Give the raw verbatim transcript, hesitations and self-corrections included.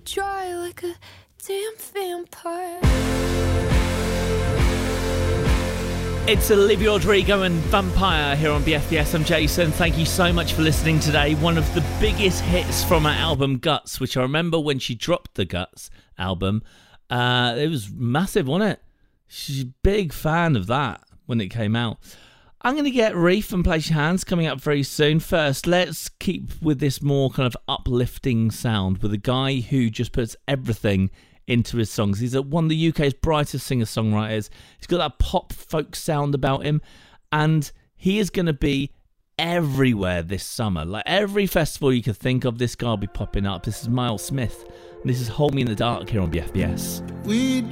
dry like a damn vampire. It's Olivia Rodrigo and Vampire here on B F B S. I'm Jason. Thank you so much for listening today. One of the biggest hits from her album Guts, which I remember when she dropped the Guts album. Uh, it was massive, wasn't it? She's a big fan of that when it came out. I'm going to get Reef and Place Your Hands coming up very soon. First, let's keep with this more kind of uplifting sound with a guy who just puts everything into his songs. He's one of the U K's brightest singer-songwriters. He's got that pop folk sound about him, and he is going to be everywhere this summer. Like every festival you could think of, this guy will be popping up. This is Miles Smith, and this is Hold Me in the Dark here on B F B S. We